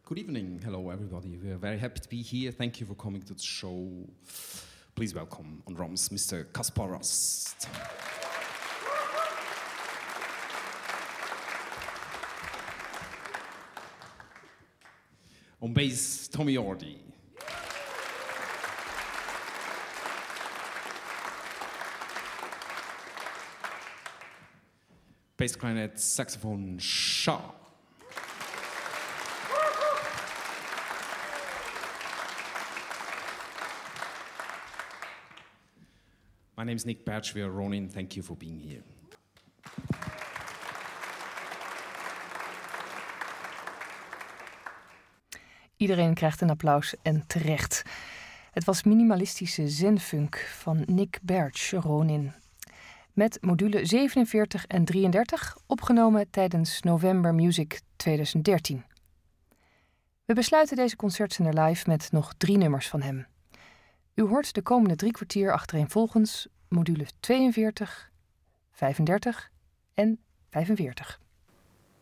Good evening. Hello, everybody. We are very happy to be here. Thank you for coming to the show. Please welcome on drums, Mr. Kaspar Rast. On bass, Tommy Ordi. Bass clarinet, saxophone, Shah. My name is Nick Birch. We are Ronin. Thank you for being here. Iedereen krijgt een applaus en terecht. Het was minimalistische zenfunk van Nick Birch, Ronin. Met module 47 en 33, opgenomen tijdens November Music 2013. We besluiten deze concertzender live met nog 3 nummers van hem. U hoort de komende 3 kwartier achtereenvolgens module 42, 35 en 45.